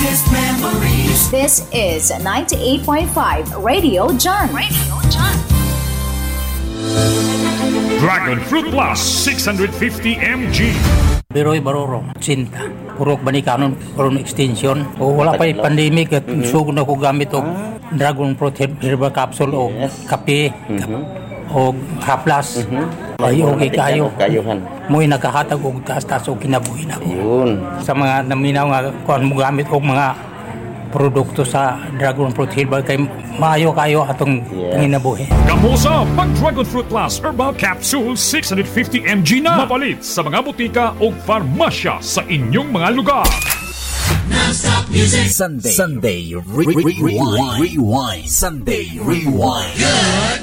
sweetest memories. This is 98.5 Radio John. Radio John. Dragon Fruit Plus 650 mg. Biroy Baroro, Cinta. Purok Banikanon, Coron Extension. O wala pa pandemic at sugod na ko gamit o Dragon Fruit Herbal Capsule o kape o haplas. Ay, okay kayo. Mo'y nakahatag o taas-taas o kinabuhin ako. Yun. Sa mga naminaw nga, kung mo gamit o mga produkto sa Dragon Fruit Herbal kay maayo kayo atong panginabuhi. Kamusa pag Dragon Fruit Plus Herbal Capsule 650 mg na mapalit sa mga butika o farmasya sa inyong mga lugar. Non-stop music. Sunday Rewind. Sunday Rewind. Good